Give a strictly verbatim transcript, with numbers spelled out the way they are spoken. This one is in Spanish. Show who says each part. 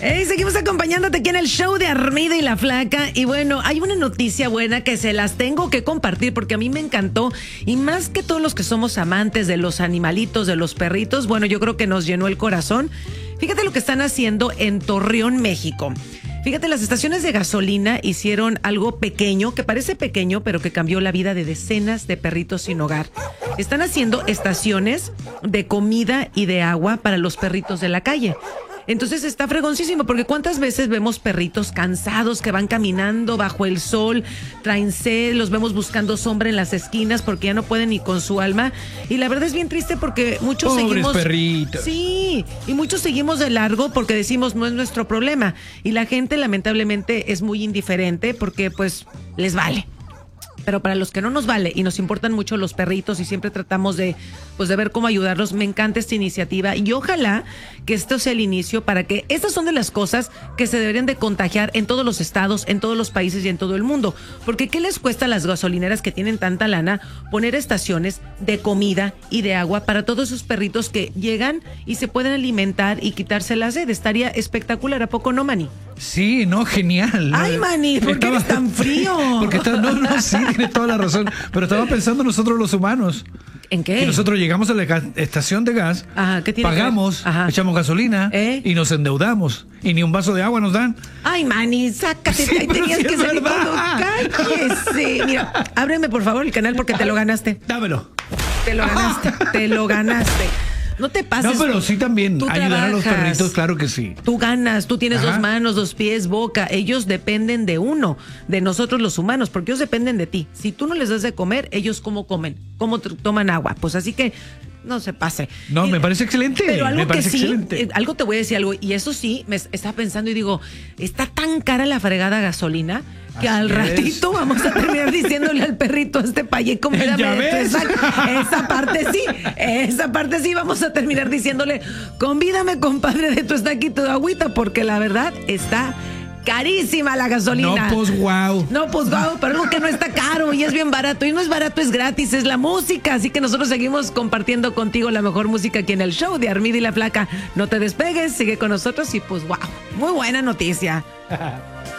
Speaker 1: Hey, seguimos acompañándote aquí en el show de Armida y la Flaca. Y bueno, hay una noticia buena que se las tengo que compartir porque a mí me encantó. Y más que todos los que somos amantes de los animalitos, de los perritos, bueno, yo creo que nos llenó el corazón. Fíjate lo que están haciendo en Torreón, México. Fíjate, las estaciones de gasolina hicieron algo pequeño, que parece pequeño, pero que cambió la vida de decenas de perritos sin hogar. Están haciendo estaciones de comida y de agua para los perritos de la calle. Entonces está fregoncísimo, porque ¿cuántas veces vemos perritos cansados que van caminando bajo el sol, traen sed, los vemos buscando sombra en las esquinas porque ya no pueden ni con su alma? Y la verdad es bien triste porque muchos
Speaker 2: Pobres
Speaker 1: seguimos...
Speaker 2: perritos.
Speaker 1: Sí, y muchos seguimos de largo porque decimos no es nuestro problema. Y la gente lamentablemente es muy indiferente porque pues les vale. Pero para los que no nos vale y nos importan mucho los perritos y siempre tratamos de, pues de ver cómo ayudarlos, me encanta esta iniciativa y ojalá que esto sea el inicio para que estas son de las cosas que se deberían de contagiar en todos los estados, en todos los países y en todo el mundo. Porque ¿qué les cuesta a las gasolineras que tienen tanta lana poner estaciones de comida y de agua para todos esos perritos que llegan y se pueden alimentar y quitarse la sed? Estaría espectacular, ¿a poco no, Manny?
Speaker 2: Sí, no, genial.
Speaker 1: Ay, Manny, ¿por qué
Speaker 2: Estaba-
Speaker 1: eres tan frío?
Speaker 2: Porque está, no, no, sí, tienes toda la razón. Pero estaba pensando nosotros los humanos.
Speaker 1: ¿En qué?
Speaker 2: Que nosotros llegamos a la gas- estación de gas,
Speaker 1: Ajá, ¿qué tiene que ver?
Speaker 2: pagamos,
Speaker 1: Ajá.
Speaker 2: echamos gasolina
Speaker 1: ¿Eh?
Speaker 2: y nos endeudamos. Y ni un vaso de agua nos dan.
Speaker 1: Ay, Manny, sácate,
Speaker 2: Sí,
Speaker 1: ahí
Speaker 2: pero
Speaker 1: tenías
Speaker 2: sí
Speaker 1: que
Speaker 2: es
Speaker 1: salir
Speaker 2: verdad.
Speaker 1: todo. Cállese. Mira, ábreme por favor el canal porque te lo ganaste.
Speaker 2: Dámelo.
Speaker 1: Te lo ganaste, te lo ganaste. No te pases.
Speaker 2: No, pero sí también
Speaker 1: Tú
Speaker 2: ayudar a los
Speaker 1: trabajas.
Speaker 2: perritos, claro que sí.
Speaker 1: Tú ganas, tú tienes
Speaker 2: Ajá.
Speaker 1: dos manos, dos pies, boca. Ellos dependen de uno, de nosotros los humanos, porque ellos dependen de ti. Si tú no les das de comer, ellos cómo comen, cómo t- toman agua. Pues así que no se pase.
Speaker 2: No,
Speaker 1: Y-
Speaker 2: me parece excelente.
Speaker 1: Pero algo
Speaker 2: me parece
Speaker 1: que sí,
Speaker 2: excelente.
Speaker 1: eh, algo te voy a decir algo, y eso sí, me es- estaba pensando y digo, está tan cara la fregada gasolina que
Speaker 2: Así
Speaker 1: al
Speaker 2: es.
Speaker 1: ratito vamos a terminar diciéndole al perrito, este payé, convídame
Speaker 2: ¿Ya
Speaker 1: de tu
Speaker 2: ves?
Speaker 1: esa, esa parte sí, esa parte sí, vamos a terminar diciéndole, convídame, compadre, de tu estaquito de agüita, porque la verdad está carísima la gasolina.
Speaker 2: No, pues wow.
Speaker 1: No, pues wow, pero algo que no está caro y es bien barato. Y no es barato, es gratis, es la música. Así que nosotros seguimos compartiendo contigo la mejor música aquí en el show de Armida y la Flaca. No te despegues, sigue con nosotros y pues wow, muy buena noticia.